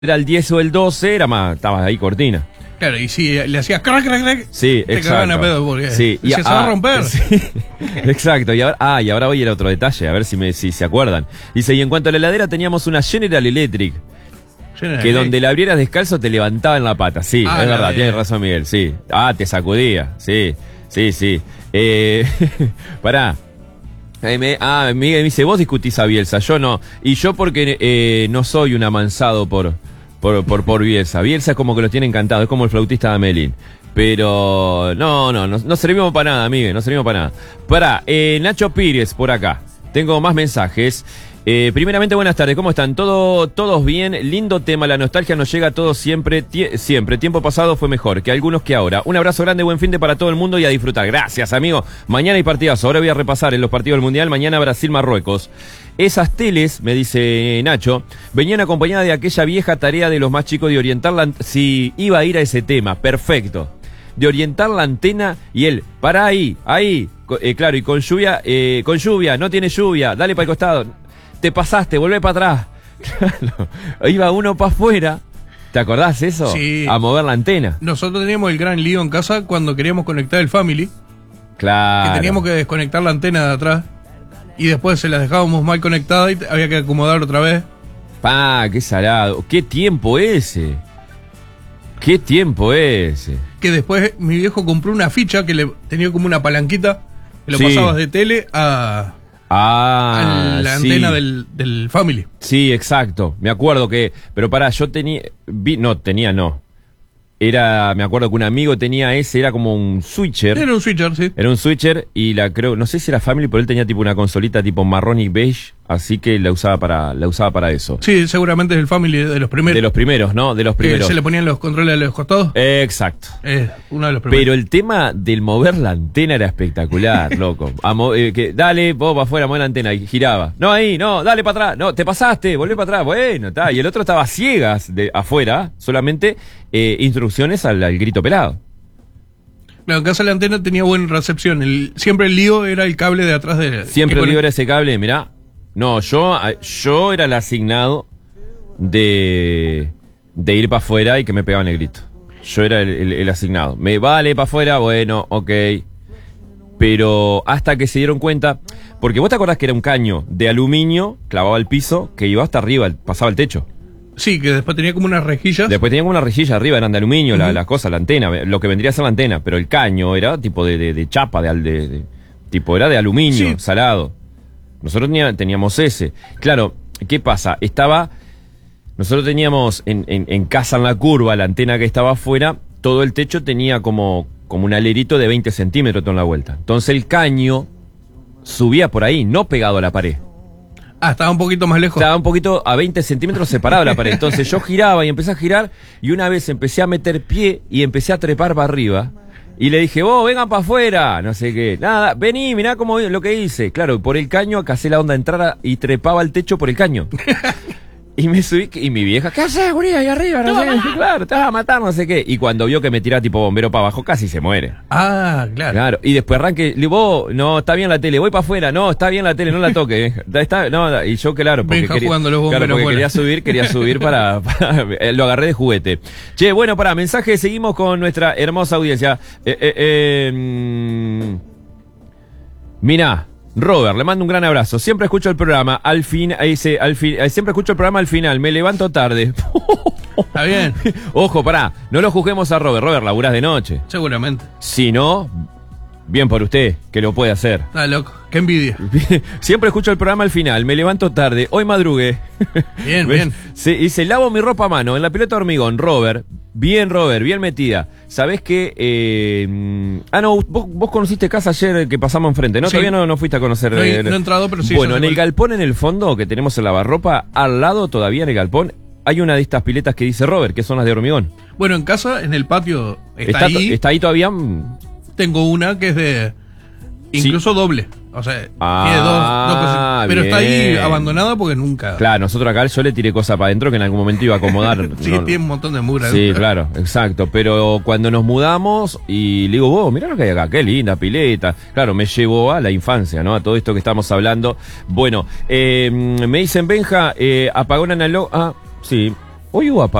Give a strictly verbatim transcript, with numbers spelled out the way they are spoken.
Era el diez o el doce, era más, estabas ahí cortina. Claro, y si le hacías crack, crack, crack, sí, te cagaban a pedo porque sí, y, se, ah, se va a romper. Sí, exacto, y ahora, ah, y ahora hoy era otro detalle, a ver si, me, si se acuerdan. Dice, y en cuanto a la heladera teníamos una General Electric, General que Electric. Donde la abrieras descalzo te levantaba en la pata, sí, ah, es verdad, de... tienes razón Miguel, sí. Ah, te sacudía, sí, sí, sí. Eh, pará. Eh, me, ah, Miguel me dice, vos discutís a Bielsa, yo no. Y yo porque eh, no soy un amansado por... Por, por, por Bielsa. Bielsa es como que lo tiene encantado, es como el flautista de Amelín. Pero no, no, no, no servimos para nada, Miguel, no servimos para nada. Pará, eh, Nacho Pires, por acá. Tengo más mensajes. Eh, primeramente, buenas tardes, ¿cómo están? ¿Todo, todos bien? Lindo tema, la nostalgia nos llega a todos siempre, tie- siempre. Tiempo pasado fue mejor que algunos que ahora. Un abrazo grande, buen fin de para todo el mundo y a disfrutar. Gracias, amigo. Mañana hay partidazo, ahora voy a repasar en los partidos del Mundial. Mañana Brasil-Marruecos. Esas teles, me dice Nacho, venían acompañadas de aquella vieja tarea de los más chicos de orientar la... Si iba a ir a ese tema, perfecto. De orientar la antena y él, para ahí, ahí. Eh, claro, y con lluvia, eh, con lluvia, no tiene lluvia, dale para el costado. Te pasaste, volvé para atrás. Claro, iba uno para afuera. ¿Te acordás eso? Sí. A mover la antena. Nosotros teníamos el gran lío en casa cuando queríamos conectar el Family. Claro. Que teníamos que desconectar la antena de atrás. Y después se las dejábamos mal conectadas y había que acomodar otra vez. Pa, qué salado. Qué tiempo ese. Qué tiempo ese. Que después mi viejo compró una ficha que le tenía como una palanquita. Que lo sí. pasabas de tele a... Ah, a la sí. antena del, del Family. Sí, exacto. Me acuerdo que... Pero pará, yo tenía... Vi, no, tenía no. Era... Me acuerdo que un amigo tenía ese, era como un switcher. Era un switcher, sí. Era un switcher y la creo... No sé si era Family, pero él tenía tipo una consolita tipo marrón y beige. Así que la usaba para la usaba para eso. Sí, seguramente es el Family de los primeros. De los primeros, ¿no? De los primeros. Que se le ponían los controles a los costados. Exacto. Es uno de los primeros. Pero el tema del mover la antena era espectacular, loco. A eh, que, dale, vos para afuera, mueve la antena y giraba. No, ahí, no, dale para atrás. No, te pasaste, volvé para atrás. Bueno, está. Y el otro estaba ciegas de afuera, solamente eh, instrucciones al, al grito pelado. Claro, en casa la antena tenía buena recepción. El, siempre el lío era el cable de atrás de... Siempre el lío era ese cable, mirá. No, yo, yo era el asignado de, de ir para afuera y que me pegaban el grito. Yo era el, el, el asignado. Me vale para afuera, bueno, ok. Pero hasta que se dieron cuenta, porque vos te acordás que era un caño de aluminio clavado al piso que iba hasta arriba, pasaba el techo. Sí, que después tenía como unas rejillas. Después tenía como una rejilla arriba, eran de aluminio, uh-huh. la, las cosas, la antena, lo que vendría a ser la antena. Pero el caño era tipo de, de, de chapa, de, de, de tipo era de aluminio, sí. salado. Nosotros teníamos ese. Claro, ¿qué pasa? Estaba... Nosotros teníamos en, en, en casa en la curva, la antena que estaba afuera, todo el techo tenía como, como un alerito de veinte centímetros en la vuelta. Entonces el caño subía por ahí, no pegado a la pared. Ah, estaba un poquito más lejos. Estaba un poquito a veinte centímetros separado de la pared. Entonces yo giraba y empecé a girar y una vez empecé a meter pie y empecé a trepar para arriba. Y le dije, vos, vengan para afuera, no sé qué. Nada, vení, mirá cómo lo que hice. Claro, por el caño, acá hacé la onda de entrar y trepaba el techo por el caño. Y me subí, y mi vieja, ¿qué haces, guría, ahí arriba? No sé, claro, te vas a matar, no sé qué. Y cuando vio que me tiraba tipo bombero para abajo, casi se muere. Ah, claro. Claro, y después arranque, le digo, vos, no, está bien la tele, voy para afuera, no, está bien la tele, no la toque. Está, no, y yo, claro, porque, Benja quería, jugando los claro, porque fuera. quería subir, quería subir para, para, lo agarré de juguete. Che, bueno, pará, mensaje, seguimos con nuestra hermosa audiencia. Eh, eh, eh, mmm, mirá. Robert, le mando un gran abrazo. Siempre escucho el programa al fin, dice, al fin, siempre escucho el programa al final. Me levanto tarde. Está bien. Ojo, pará, no lo juzguemos a Robert. Robert, laburás de noche. Seguramente. Si no, bien por usted, que lo puede hacer. Ah, loco, qué envidia. Siempre escucho el programa al final. Me levanto tarde. Hoy madrugué. Bien, bien. Se, dice, lavo mi ropa a mano en la pileta de hormigón. Robert. Bien, Robert, bien metida. ¿Sabés qué? Eh, ah, no, vos, vos conociste casa ayer que pasamos enfrente, ¿no? Sí. Todavía no, no fuiste a conocer. No he, no he entrado, pero sí. Bueno, en el galpón en el fondo que tenemos el lavarropa, al lado todavía en el galpón, hay una de estas piletas que dice Robert, que son las de hormigón. Bueno, en casa, en el patio, está, está, ahí. Está ahí todavía. Tengo una que es de... Incluso sí. doble. O sea, ah, tiene dos, dos cositas. Pero bien. Está ahí abandonada porque nunca... Claro, nosotros acá yo le tiré cosas para adentro que en algún momento iba a acomodar. Sí, no, tiene un montón de mugre. Sí, claro, exacto. Pero cuando nos mudamos y le digo, vos, mirá lo que hay acá, qué linda pileta. Claro, me llevó a la infancia, ¿no? A todo esto que estamos hablando. Bueno, eh, me dicen, Benja, eh, apagón analógico. Ah, sí. Hoy hubo